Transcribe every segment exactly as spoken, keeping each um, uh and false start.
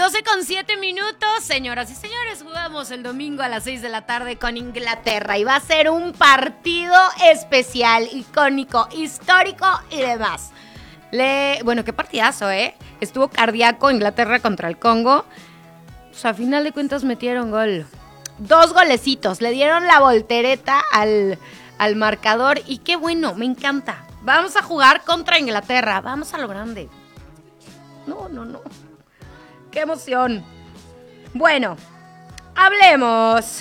doce con siete minutos, señoras y señores, jugamos el domingo a las seis de la tarde con Inglaterra y va a ser un partido especial, icónico, histórico y demás. Le, bueno, qué partidazo, ¿eh? Estuvo cardíaco Inglaterra contra el Congo. Pues a final de cuentas metieron gol. Dos golecitos, le dieron la voltereta al, al marcador y qué bueno, me encanta. Vamos a jugar contra Inglaterra, vamos a lo grande. No, no, no. ¡Qué emoción! Bueno, hablemos.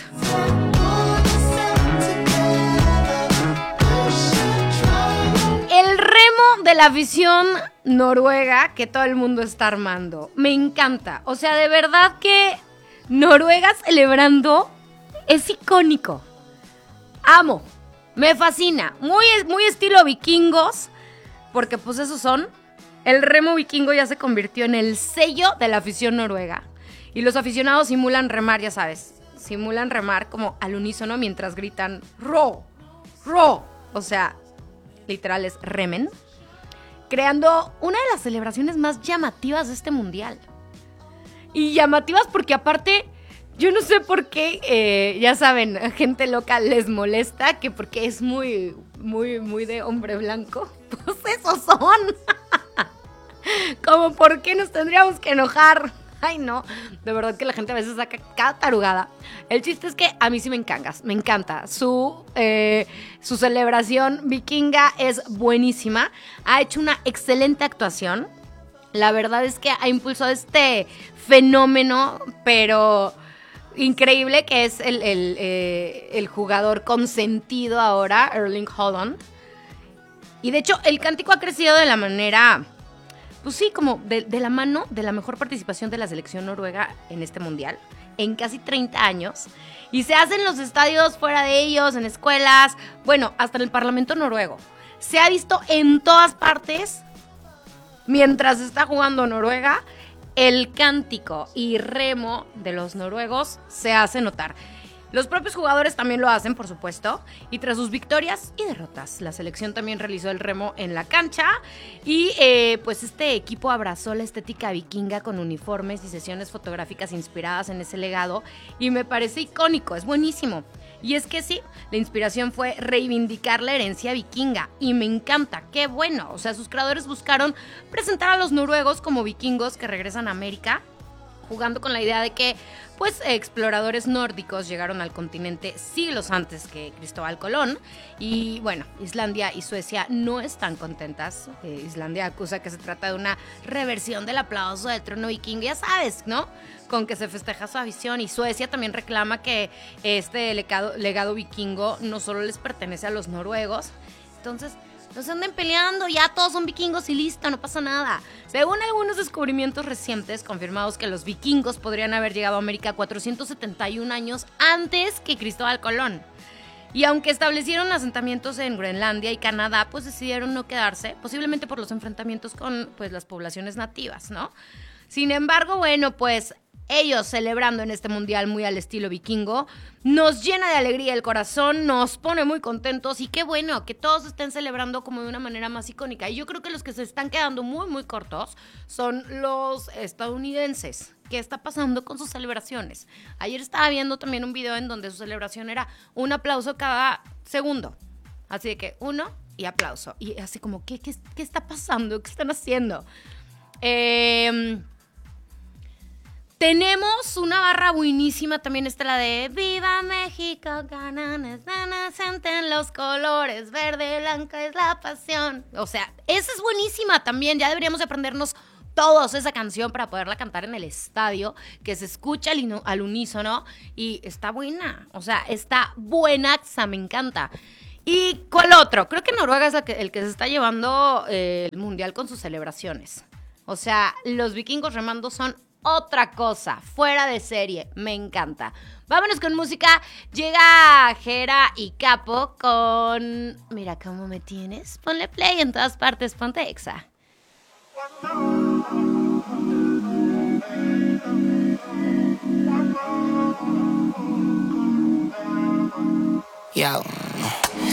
El remo de la afición noruega que todo el mundo está armando. Me encanta. O sea, de verdad que Noruega celebrando es icónico. Amo. Me fascina. Muy, muy estilo vikingos. Porque pues esos son. El remo vikingo ya se convirtió en el sello de la afición noruega. Y los aficionados simulan remar, ya sabes. Simulan remar como al unísono mientras gritan ro, ro. O sea, literal es remen. Creando una de las celebraciones más llamativas de este mundial. Y llamativas porque aparte, yo no sé por qué, eh, ya saben, a gente loca les molesta, que porque es muy, muy, muy de hombre blanco. Pues esos son. Como, ¿por qué nos tendríamos que enojar? Ay, no, de verdad que la gente a veces saca cada tarugada. El chiste es que a mí sí me encangas, me encanta. Su, eh, su celebración vikinga es buenísima. Ha hecho una excelente actuación. La verdad es que ha impulsado este fenómeno, pero increíble, que es el, el, eh, el jugador consentido ahora, Erling Haaland. Y de hecho, el cántico ha crecido de la manera... Pues sí, como de, de la mano de la mejor participación de la selección noruega en este mundial, en casi treinta años. Y se hace en los estadios, fuera de ellos, en escuelas, bueno, hasta en el Parlamento noruego. Se ha visto en todas partes, mientras está jugando Noruega, el cántico y remo de los noruegos se hace notar. Los propios jugadores también lo hacen, por supuesto, y tras sus victorias y derrotas, la selección también realizó el remo en la cancha y eh, pues este equipo abrazó la estética vikinga con uniformes y sesiones fotográficas inspiradas en ese legado y me parece icónico, es buenísimo. Y es que sí, la inspiración fue reivindicar la herencia vikinga y me encanta, qué bueno. O sea, sus creadores buscaron presentar a los noruegos como vikingos que regresan a América, jugando con la idea de que pues exploradores nórdicos llegaron al continente siglos antes que Cristóbal Colón y bueno, Islandia y Suecia no están contentas. eh, Islandia acusa que se trata de una reversión del aplauso del trono vikingo, ya sabes, ¿no? Con que se festeja su afición, y Suecia también reclama que este legado, legado vikingo no solo les pertenece a los noruegos. Entonces no se anden peleando, ya todos son vikingos y listo, no pasa nada. Según algunos descubrimientos recientes, confirmados que los vikingos podrían haber llegado a América cuatrocientos setenta y un años antes que Cristóbal Colón. Y aunque establecieron asentamientos en Groenlandia y Canadá, pues decidieron no quedarse, posiblemente por los enfrentamientos con pues, las poblaciones nativas, ¿no? Sin embargo, bueno, pues ellos celebrando en este mundial muy al estilo vikingo, nos llena de alegría el corazón, nos pone muy contentos y qué bueno que todos estén celebrando como de una manera más icónica. Y yo creo que los que se están quedando muy muy cortos son los estadounidenses. ¿Qué está pasando con sus celebraciones? Ayer estaba viendo también un video en donde su celebración era un aplauso cada segundo. Así de que uno y aplauso. Y así como, ¿qué, qué, qué está pasando? ¿Qué están haciendo? Eh... Tenemos una barra buenísima, también está la de Viva México, ganan, sienten los colores, verde, blanca es la pasión. O sea, esa es buenísima también, ya deberíamos de aprendernos todos esa canción para poderla cantar en el estadio, que se escucha al, al unísono y está buena, o sea, está buenaza, me encanta. ¿Y cuál otro? Creo que Noruega es el que, el que se está llevando eh, el mundial con sus celebraciones. O sea, los vikingos remando son otra cosa, fuera de serie, me encanta. Vámonos con música, llega Jera y Capo con Mira cómo me tienes. Ponle play en todas partes, ponte Exa. Yo.